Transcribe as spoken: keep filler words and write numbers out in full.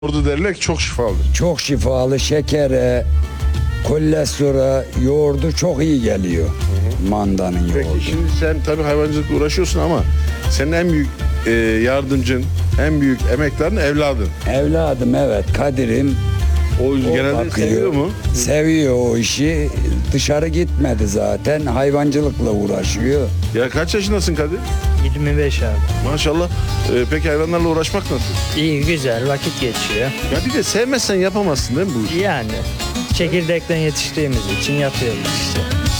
Yoğurdu derler ki çok şifalıdır. Çok şifalı, şekere, kolesterole, yoğurdu çok iyi geliyor. Mandanın yoğurdu. Peki şimdi sen tabii hayvancılıkla uğraşıyorsun ama senin en büyük e, yardımcın, en büyük emeklerin evladın. Evladım evet, Kadir'im. O, O genelde bakıyor. seviyor mu? Seviyor o işi. Dışarı gitmedi zaten. Hayvancılıkla uğraşıyor. Ya kaç yaşındasın Kadir? yirmi beş abi. Maşallah. E, peki hayvanlarla uğraşmak nasıl? İyi, güzel, vakit geçiyor. Ya bir de sevmezsen yapamazsın değil mi bu işi? Yani çekirdekten yetiştiğimiz için yapıyoruz işte.